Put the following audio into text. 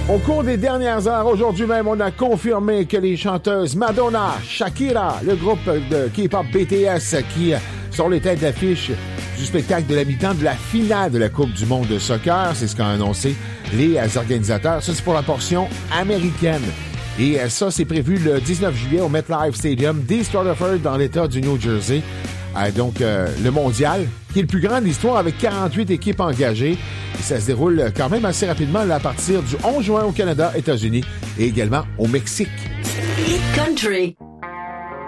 Au cours des dernières heures, aujourd'hui même, on a confirmé que les chanteuses Madonna, Shakira, le groupe de K-pop BTS qui sont les têtes d'affiche du spectacle de la mi-temps de la finale de la Coupe du monde de soccer, c'est ce qu'ont annoncé les organisateurs. Ça, c'est pour la portion américaine. Et ça, c'est prévu le 19 juillet au MetLife Stadium d'East Rutherford dans l'État du New Jersey. Donc, le mondial, qui est le plus grand de l'histoire avec 48 équipes engagées. Et ça se déroule quand même assez rapidement là, à partir du 11 juin au Canada, États-Unis et également au Mexique. Hit Country.